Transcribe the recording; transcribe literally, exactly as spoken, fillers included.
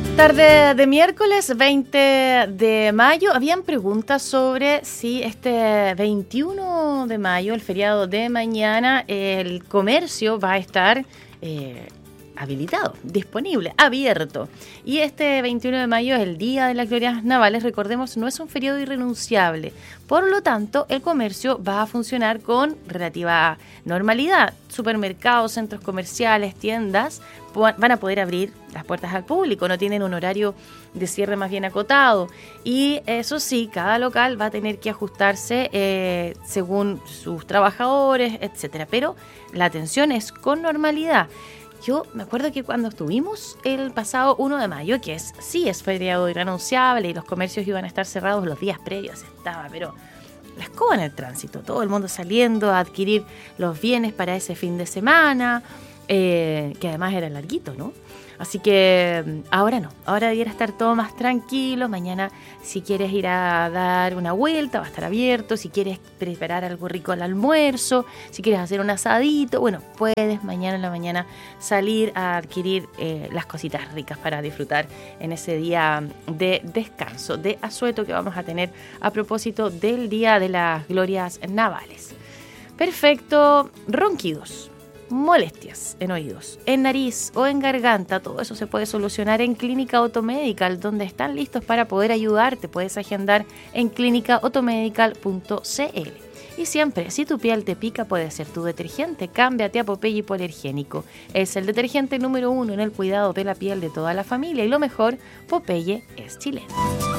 Tarde de miércoles veinte de mayo, habían preguntas sobre si este veintiuno de mayo, el feriado de mañana, el comercio va a estar eh, habilitado, disponible, abierto. Y este veintiuno de mayo es el Día de las Glorias Navales, recordemos, no es un feriado irrenunciable. Por lo tanto, el comercio va a funcionar con relativa normalidad. Supermercados, centros comerciales, tiendas van a poder abrir las puertas al público, no tienen un horario de cierre más bien acotado. Y eso sí, cada local va a tener que ajustarse eh, según sus trabajadores, etcétera. Pero la atención es con normalidad. Yo me acuerdo que cuando estuvimos el pasado uno de mayo, que es sí es feriado irrenunciable y los comercios iban a estar cerrados los días previos, estaba, pero la escoba en el tránsito, todo el mundo saliendo a adquirir los bienes para ese fin de semana, eh, que además era larguito, ¿no? Así que ahora no, ahora debiera estar todo más tranquilo. Mañana, si quieres ir a dar una vuelta, va a estar abierto. Si quieres preparar algo rico al almuerzo, si quieres hacer un asadito, bueno, puedes mañana en la mañana salir a adquirir eh, las cositas ricas para disfrutar en ese día de descanso, de asueto que vamos a tener a propósito del Día de las Glorias Navales. Perfecto, ronquidos, molestias en oídos, en nariz o en garganta, todo eso se puede solucionar en Clínica Automedical, donde están listos para poder ayudarte. Puedes agendar en clínica automedical punto c l. Y siempre, si tu piel te pica, puede ser tu detergente. Cámbiate a Popeye Hipoalergénico. Es el detergente número uno en el cuidado de la piel de toda la familia. Y lo mejor, Popeye es chileno.